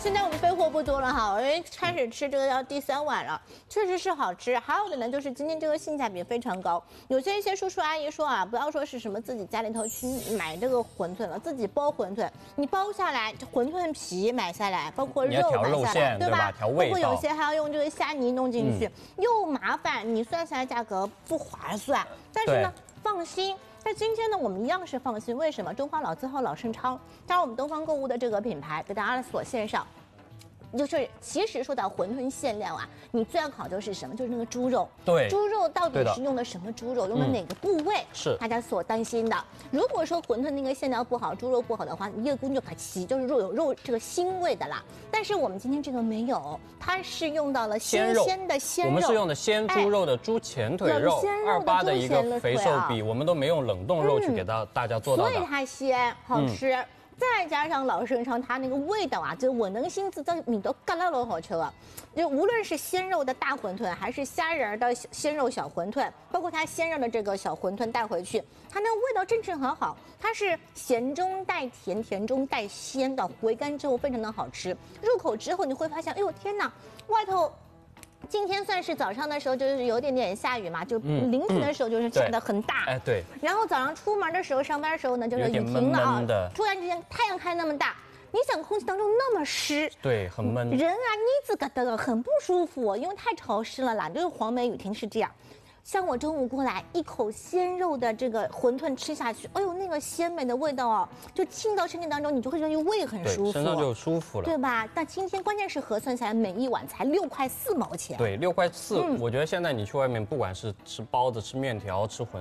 现在我们备货不多了哈，我开始吃这个要第3碗了，确实是好吃。还有的呢，就是今天这个性价比非常高。有一些叔叔阿姨说啊，不要说是什么自己家里头去买这个馄饨了，自己包馄饨，你包下来馄饨皮买下来，包括肉买下来，对吧？ 调味道， 包括有些还要用这个虾泥弄进去，又麻烦，你算下来价格不划算。但是呢，放心。 那今天呢，我们一样是放心，为什么？中华老字号老盛昌，加上我们东方购物的这个品牌，给大家所献上。就是其实说到馄饨馅料啊，你最要考究是什么？就是那个猪肉。 对， 猪肉到底是用的什么猪肉？用的哪个部位？ 是大家所担心的。如果说馄饨那个馅料不好，猪肉不好的话，你叶公就可齐，就是肉有肉这个腥味的啦。但是我们今天这个没有，它是用到了新鲜的鲜肉。 我们是用的鲜猪肉的猪前腿肉，28的一个肥瘦比，我们都没用冷冻肉去给大家做到的， 所以它鲜好吃。 再加上老盛昌，它那个味道啊，就我能心思在米都干了老好吃了。就无论是鲜肉的大馄饨，还是虾仁的鲜肉小馄饨，包括它鲜肉的这个小馄饨带回去，它那味道正正很好。它是咸中带甜，甜中带鲜的，回甘之后非常的好吃。入口之后你会发现，哎呦天哪，外头。 今天算是早上的时候，就是有点下雨嘛，就凌晨的时候就是下得很大， 哎对。 然后早上出门的时候，上班的时候呢，就是雨停了啊，突然之间太阳开那么大，你想空气当中那么湿， 对，很闷。 人啊，妮子嘎的很不舒服，因为太潮湿了啦。这个黄梅雨停是这样。 像我中午过来一口鲜肉的这个馄饨吃下去，哎呦，那个鲜美的味道哦，就沁到身体当中，你就会觉得胃很舒服， 身上就舒服了， 对吧？但今天关键是核算下来，每一碗才6块4毛钱。 对，6块4。我觉得现在你去外面，不管是吃包子、吃面条、吃馄